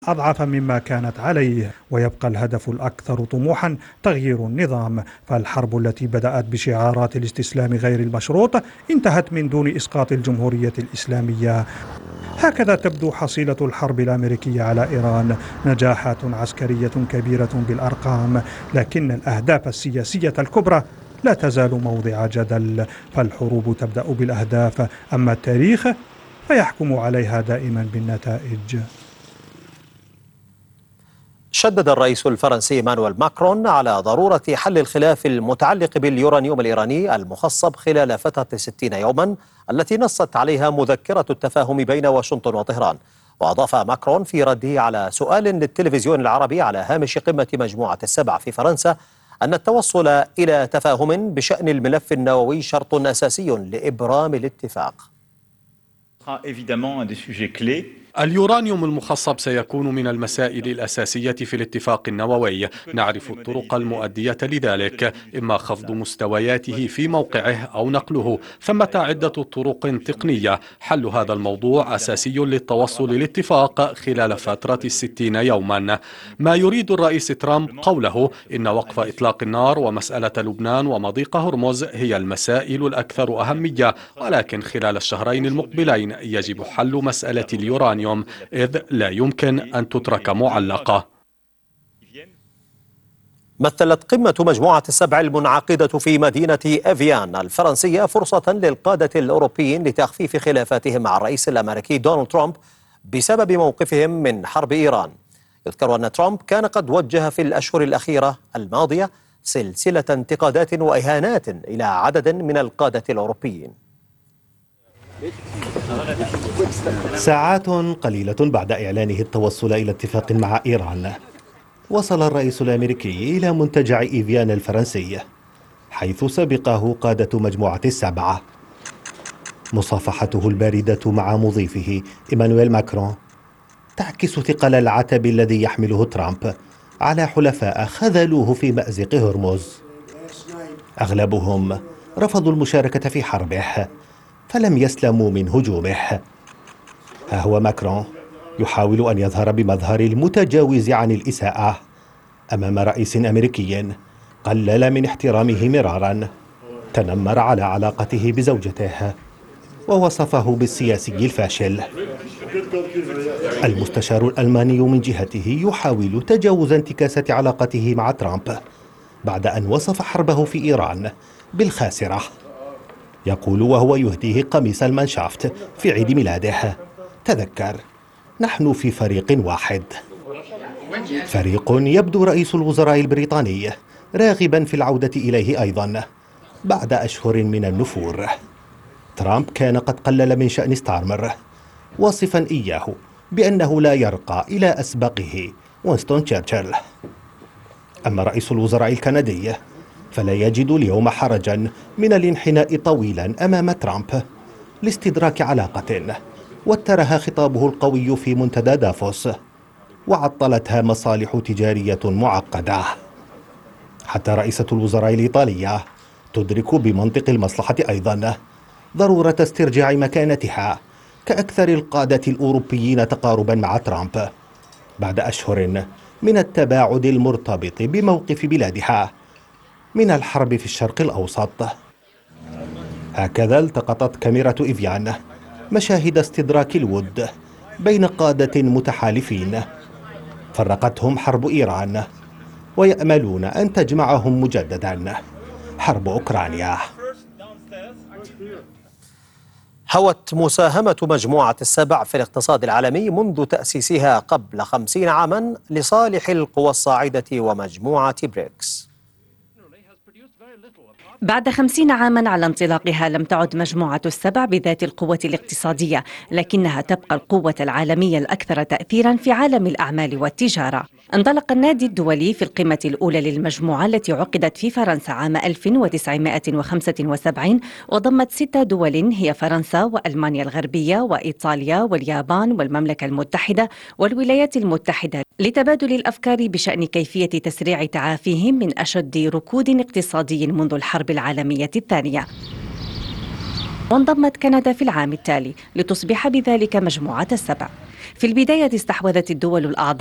أضعف مما كانت عليه، ويبقى الهدف الأكثر طموحا تغيير النظام. فالحرب التي بدأت بشعارات الاستسلام غير المشروط انتهت من دون إسقاط الجمهورية الإسلامية. هكذا تبدو حصيلة الحرب الأمريكية على إيران، نجاحات عسكرية كبيرة بالأرقام، لكن الأهداف السياسية الكبرى لا تزال موضع جدل. فالحروب تبدأ بالأهداف، أما التاريخ فيحكم عليها دائما بالنتائج. شدد الرئيس الفرنسي إيمانويل ماكرون على ضرورة حل الخلاف المتعلق باليورانيوم الإيراني المخصب خلال فترة 60 يوما التي نصت عليها مذكرة التفاهم بين واشنطن وطهران. وأضاف ماكرون في رده على سؤال للتلفزيون العربي على هامش قمة مجموعة السبع في فرنسا أن التوصل إلى تفاهم بشأن الملف النووي شرط أساسي لإبرام الاتفاق. اليورانيوم المخصب سيكون من المسائل الأساسية في الاتفاق النووي. نعرف الطرق المؤدية لذلك، إما خفض مستوياته في موقعه أو نقله. ثمة عدة طرق تقنية. حل هذا الموضوع أساسي للتوصل لاتفاق خلال فترة 60 يوما. ما يريد الرئيس ترامب قوله إن وقف إطلاق النار ومسألة لبنان ومضيق هرمز هي المسائل الأكثر أهمية، ولكن خلال الشهرين المقبلين يجب حل مسألة اليورانيوم، إذ لا يمكن أن تترك معلقة. مثلت قمة مجموعة السبع المنعقدة في مدينة أفيان الفرنسية فرصة للقادة الأوروبيين لتخفيف خلافاتهم مع الرئيس الأمريكي دونالد ترامب بسبب موقفهم من حرب إيران. يذكر أن ترامب كان قد وجه في الأشهر الأخيرة الماضية سلسلة انتقادات وإهانات إلى عدد من القادة الأوروبيين. ساعات قليلة بعد إعلانه التوصل إلى اتفاق مع إيران، وصل الرئيس الأمريكي إلى منتجع إيفيان الفرنسي، حيث سبقه قادة مجموعة السبعة. مصافحته الباردة مع مضيفه إيمانويل ماكرون تعكس ثقل العتب الذي يحمله ترامب على حلفاء خذلوه في مأزق هرمز. أغلبهم رفضوا المشاركة في حربه، فلم يسلموا من هجومه. ها هو ماكرون يحاول أن يظهر بمظهر المتجاوز عن الإساءة أمام رئيس أمريكي قلل من احترامه مرارا، تنمر على علاقته بزوجته ووصفه بالسياسي الفاشل. المستشار الألماني من جهته يحاول تجاوز انتكاسة علاقته مع ترامب بعد أن وصف حربه في إيران بالخاسرة. يقول وهو يهديه قميص المانشافت في عيد ميلاده: تذكر، نحن في فريق واحد. فريق يبدو رئيس الوزراء البريطاني راغبا في العودة إليه أيضا بعد أشهر من النفور. ترامب كان قد قلل من شأن ستارمر، واصفا إياه بأنه لا يرقى إلى أسبقه وينستون تشرشل. أما رئيس الوزراء الكندي فلا يجد اليوم حرجا من الانحناء طويلا أمام ترامب لاستدراك علاقة وترها خطابه القوي في منتدى دافوس وعطلتها مصالح تجارية معقدة. حتى رئيسة الوزراء الإيطالية تدرك بمنطق المصلحة أيضا ضرورة استرجاع مكانتها كأكثر القادة الأوروبيين تقاربا مع ترامب بعد أشهر من التباعد المرتبط بموقف بلادها من الحرب في الشرق الأوسط. هكذا التقطت كاميرا إيفيان مشاهد استدراك الود بين قادة متحالفين فرقتهم حرب إيران، ويأملون أن تجمعهم مجددا حرب أوكرانيا. هوت مساهمة مجموعة السبع في الاقتصاد العالمي منذ تأسيسها قبل 50 عاما لصالح القوى الصاعدة ومجموعة بريكس. بعد 50 عاما على انطلاقها لم تعد مجموعة السبع بذات القوة الاقتصادية، لكنها تبقى القوة العالمية الأكثر تأثيرا في عالم الأعمال والتجارة. انطلق النادي الدولي في القمة الأولى للمجموعة التي عقدت في فرنسا عام 1975 وضمت 6 دول هي فرنسا وألمانيا الغربية وإيطاليا واليابان والمملكة المتحدة والولايات المتحدة لتبادل الأفكار بشأن كيفية تسريع تعافيهم من أشد ركود اقتصادي منذ الحرب العالمية الثانية. وانضمت كندا في العام التالي لتصبح بذلك مجموعة السبع. في البداية استحوذت الدول الأعضاء